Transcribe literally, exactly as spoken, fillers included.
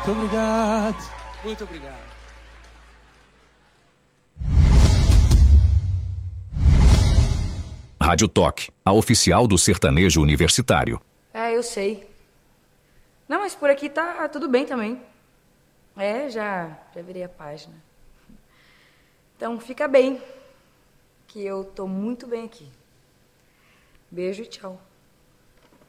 Muito obrigado. Muito obrigado. Rádio Toque, a oficial do sertanejo universitário. É, eu sei. Não, mas por aqui tá tudo bem também. É, já, já virei a página. Então fica bem, que eu tô muito bem aqui. Beijo e tchau.